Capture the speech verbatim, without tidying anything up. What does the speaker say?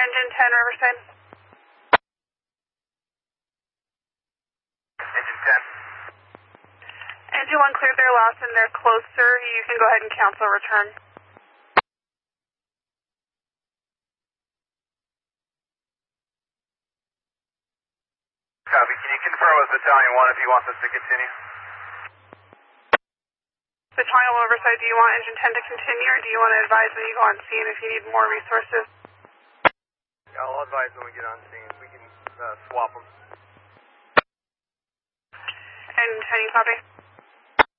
Engine ten, Riverside. Engine ten. Engine one cleared their loss and they're closer. You can go ahead and cancel return. Copy. Can you confirm with Battalion one if he wants us to continue? Battalion one Riverside, do you want Engine ten to continue or do you want to advise when you go on scene if you need more resources? Yeah, I'll advise when we get on scene. We can uh, swap them. And ten, you copy?